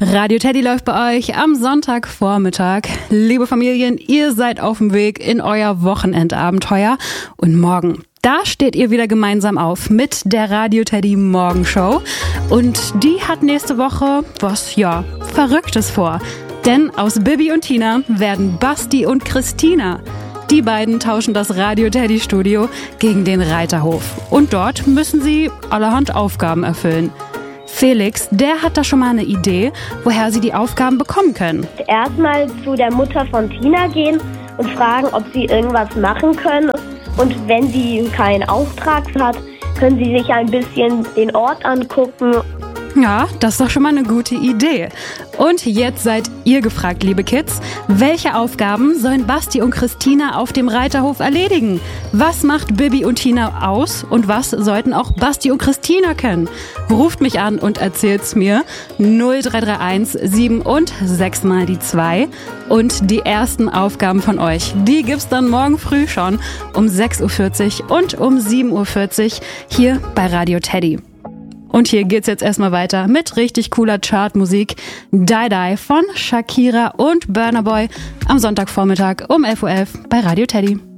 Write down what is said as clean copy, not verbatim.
Radio Teddy läuft bei euch am Sonntagvormittag. Liebe Familien, ihr seid auf dem Weg in euer Wochenendabenteuer. Und morgen, da steht ihr wieder gemeinsam auf mit der Radio Teddy Morgenshow. Und die hat nächste Woche was, Verrücktes vor. Denn aus Bibi und Tina werden Basti und Christina. Die beiden tauschen das Radio Teddy Studio gegen den Reiterhof. Und dort müssen sie allerhand Aufgaben erfüllen. Felix, der hat da schon mal eine Idee, woher sie die Aufgaben bekommen können. Erstmal zu der Mutter von Tina gehen und fragen, ob sie irgendwas machen können. Und wenn sie keinen Auftrag hat, können sie sich ein bisschen den Ort angucken. Ja, das ist doch schon mal eine gute Idee. Und jetzt seid ihr gefragt, liebe Kids. Welche Aufgaben sollen Basti und Christina auf dem Reiterhof erledigen? Was macht Bibi und Tina aus und was sollten auch Basti und Christina können? Ruft mich an und erzählt's mir. 0331 7 und 6 mal die 2. Und die ersten Aufgaben von euch, die gibt's dann morgen früh schon um 6.40 Uhr und um 7.40 Uhr hier bei Radio Teddy. Und hier geht's jetzt erstmal weiter mit richtig cooler Chartmusik. Die Die von Shakira und Burna Boy am Sonntagvormittag um 11.11 Uhr bei Radio Teddy.